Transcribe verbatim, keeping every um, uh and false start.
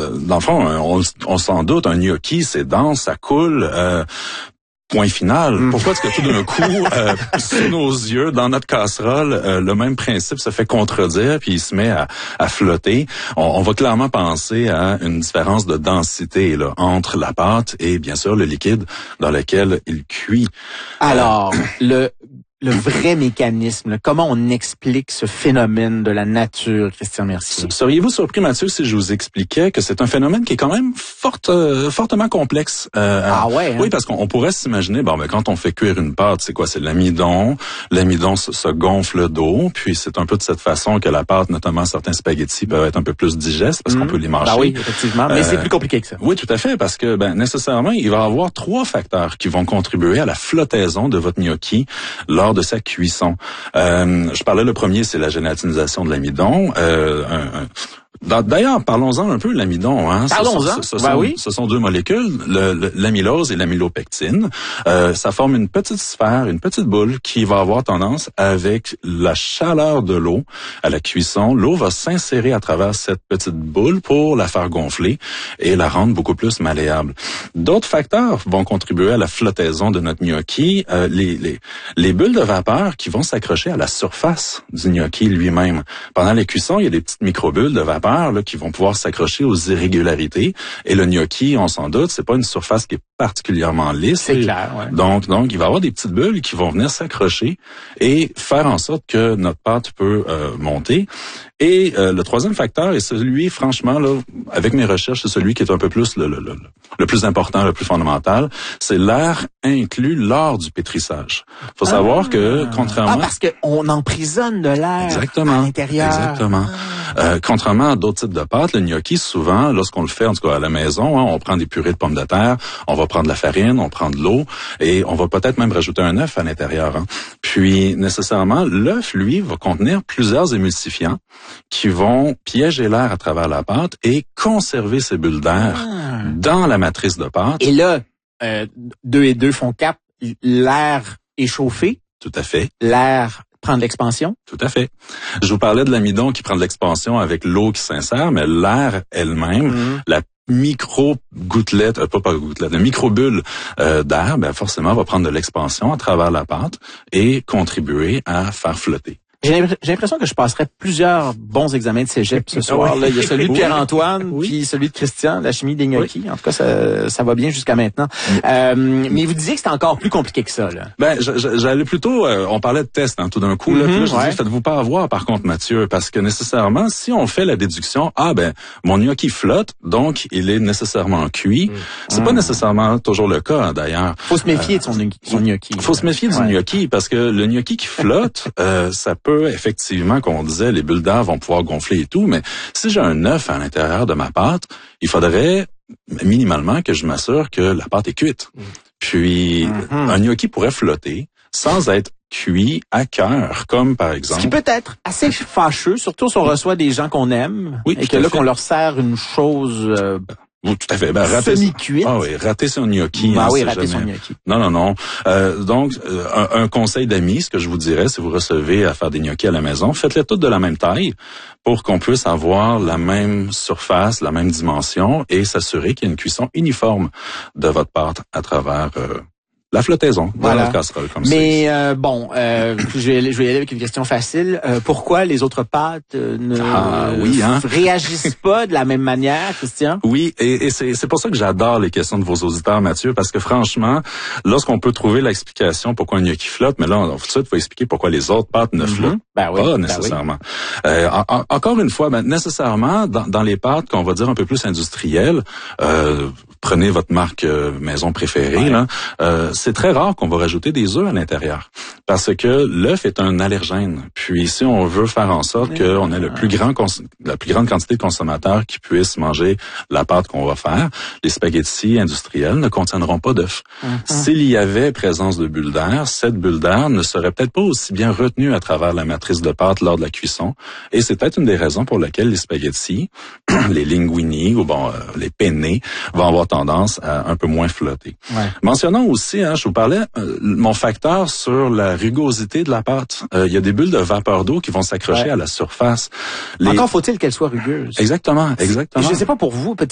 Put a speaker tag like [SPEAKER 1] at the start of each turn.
[SPEAKER 1] euh, dans le fond, on, on s'en doute, un gnocchi, c'est dense, ça coule. Euh, Point final. Mm. Pourquoi est-ce que tout d'un coup, euh, sous nos yeux, dans notre casserole, euh, le même principe se fait contredire puis il se met à, à flotter? On, on va clairement penser à une différence de densité là, entre la pâte et bien sûr le liquide dans lequel il cuit.
[SPEAKER 2] Alors, euh, le le vrai mécanisme, là, comment on explique ce phénomène de la nature, Christian Mercier?
[SPEAKER 1] Seriez-vous surpris, Mathieu, si je vous expliquais que c'est un phénomène qui est quand même forte, euh, fortement complexe?
[SPEAKER 2] Euh, ah ouais? Hein?
[SPEAKER 1] Oui, parce qu'on pourrait s'imaginer, bon, mais quand on fait cuire une pâte, c'est quoi? C'est l'amidon. L'amidon se, se gonfle d'eau, puis c'est un peu de cette façon que la pâte, notamment certains spaghettis, peuvent être un peu plus digestes parce mmh. qu'on peut les manger.
[SPEAKER 2] Ah oui, effectivement, mais euh, c'est plus compliqué que ça.
[SPEAKER 1] Oui, tout à fait, parce que ben nécessairement, il va y avoir trois facteurs qui vont contribuer à la flottaison de votre gnocchi lors de sa cuisson. Euh, je parlais, le premier, c'est la gélatinisation de l'amidon. Euh, un, un, D'ailleurs, parlons-en un peu de l'amidon. Hein.
[SPEAKER 2] Parlons-en.
[SPEAKER 1] Ce, ce, ce,
[SPEAKER 2] ben
[SPEAKER 1] sont,
[SPEAKER 2] oui.
[SPEAKER 1] ce sont deux molécules, le, le, l'amylose et l'amylopectine. Euh, ça forme une petite sphère, une petite boule qui va avoir tendance, avec la chaleur de l'eau à la cuisson, l'eau va s'insérer à travers cette petite boule pour la faire gonfler et la rendre beaucoup plus malléable. D'autres facteurs vont contribuer à la flottaison de notre gnocchi. Euh, les, les, les bulles de vapeur qui vont s'accrocher à la surface du gnocchi lui-même. Pendant la cuisson, il y a des petites microbulles de vapeur là, qui vont pouvoir s'accrocher aux irrégularités. Et le gnocchi, on s'en doute, c'est pas une surface qui est particulièrement lisse.
[SPEAKER 2] C'est clair, ouais.
[SPEAKER 1] Donc, donc, il va y avoir des petites bulles qui vont venir s'accrocher et faire en sorte que notre pâte peut euh, monter. Et euh, le troisième facteur, et celui, franchement, là, avec mes recherches, c'est celui qui est un peu plus le, le, le, le plus important, le plus fondamental, c'est l'air inclus lors du pétrissage. Il faut ah, savoir que, contrairement...
[SPEAKER 2] Ah, parce qu'on emprisonne de l'air
[SPEAKER 1] exactement,
[SPEAKER 2] à l'intérieur.
[SPEAKER 1] Exactement. Ah. Euh, contrairement à d'autres types de pâtes, le gnocchi, souvent, lorsqu'on le fait, en tout cas à la maison, hein, on prend des purées de pommes de terre, on va prendre de la farine, on prend de l'eau, et on va peut-être même rajouter un œuf à l'intérieur. Hein. Puis, nécessairement, l'œuf, lui, va contenir plusieurs émulsifiants qui vont piéger l'air à travers la pâte et conserver ces bulles d'air ah. dans la matrice de pâte.
[SPEAKER 2] Et là, euh, deux et deux font quatre, l'air est chauffé.
[SPEAKER 1] Tout à fait.
[SPEAKER 2] L'air prend de l'expansion.
[SPEAKER 1] Tout à fait. Je vous parlais de l'amidon qui prend de l'expansion avec l'eau qui s'insère, mais l'air elle-même, mmh. la micro-gouttelette, euh, pas pas gouttelette, la micro-bulle euh, d'air, ben forcément va prendre de l'expansion à travers la pâte et contribuer à faire flotter.
[SPEAKER 2] J'ai l'impression que je passerai plusieurs bons examens de cégep ce soir. Là, il y a celui de Pierre-Antoine, oui. puis celui de Christian, la chimie des gnocchis. Oui. En tout cas, ça, ça va bien jusqu'à maintenant. Oui. Euh, mais vous disiez que c'était encore plus compliqué que ça. Là.
[SPEAKER 1] Ben, j'allais plutôt... Euh, on parlait de test hein, tout d'un coup. Là, mm-hmm, puis là je ouais. dis, faites-vous pas avoir par contre, Mathieu, parce que nécessairement, si on fait la déduction, ah ben, mon gnocchi flotte, donc il est nécessairement cuit. Mm. C'est mm. pas nécessairement toujours le cas, hein, d'ailleurs.
[SPEAKER 2] Faut se méfier euh, de son, son gnocchi.
[SPEAKER 1] Faut se méfier du ouais. gnocchi, parce que le gnocchi qui flotte, euh, ça peut effectivement, comme on disait, les bulles d'air vont pouvoir gonfler et tout, mais si j'ai un œuf à l'intérieur de ma pâte, il faudrait minimalement que je m'assure que la pâte est cuite. Mm. Puis, mm-hmm. un gnocchi pourrait flotter sans être cuit à cœur, comme par exemple...
[SPEAKER 2] Ce qui peut être assez fâcheux, surtout si on reçoit des gens qu'on aime,
[SPEAKER 1] oui,
[SPEAKER 2] et que là, qu'on leur sert une chose... Euh,
[SPEAKER 1] Oui, tout à fait. Ben, rater,
[SPEAKER 2] semi-cuite.
[SPEAKER 1] Ah oui, rater son gnocchi.
[SPEAKER 2] Ah
[SPEAKER 1] hein,
[SPEAKER 2] oui, rater
[SPEAKER 1] jamais...
[SPEAKER 2] son gnocchi.
[SPEAKER 1] Non, non, non. Euh, donc, euh, un, un conseil d'amis, ce que je vous dirais, si vous recevez à faire des gnocchis à la maison, faites-les toutes de la même taille pour qu'on puisse avoir la même surface, la même dimension et s'assurer qu'il y a une cuisson uniforme de votre pâte à travers... Euh, la flottaison,
[SPEAKER 2] voilà.
[SPEAKER 1] Dans la casserole, comme ça.
[SPEAKER 2] Mais euh, bon, euh, je, vais, je vais y aller avec une question facile. Euh, pourquoi les autres pâtes euh, ne
[SPEAKER 1] ah, oui, hein?
[SPEAKER 2] réagissent pas de la même manière, Christian?
[SPEAKER 1] Oui, et, et c'est, c'est pour ça que j'adore les questions de vos auditeurs, Mathieu, parce que franchement, lorsqu'on peut trouver l'explication pourquoi un gnocchi flotte, mais là, on, tout de suite, il faut expliquer pourquoi les autres pâtes ne flottent mm-hmm. ben oui, pas nécessairement. Ben oui. euh, en, en, encore une fois, ben, nécessairement, dans, dans les pâtes qu'on va dire un peu plus industrielles, euh, prenez votre marque euh, maison préférée, ouais. là, euh, c'est très rare qu'on va rajouter des œufs à l'intérieur parce que l'œuf est un allergène. Puis si on veut faire en sorte qu'on ait le plus grand cons- la plus grande quantité de consommateurs qui puissent manger la pâte qu'on va faire, les spaghettis industriels ne contiendront pas d'œufs. Mm-hmm. S'il y avait présence de bulles d'air, cette bulle d'air ne serait peut-être pas aussi bien retenue à travers la matrice de pâte lors de la cuisson. Et c'est peut-être une des raisons pour lesquelles les spaghettis, les linguini ou bon euh, les penne vont avoir tendance à un peu moins flotter.
[SPEAKER 2] Ouais.
[SPEAKER 1] Mentionnons aussi, hein, je vous parlais, euh, mon facteur sur la rugosité de la pâte. Il euh, y a des bulles de vapeur d'eau qui vont s'accrocher ouais. à la surface.
[SPEAKER 2] Les... Encore faut-il qu'elle soit rugueuse.
[SPEAKER 1] Exactement, exactement.
[SPEAKER 2] Je ne sais pas pour vous,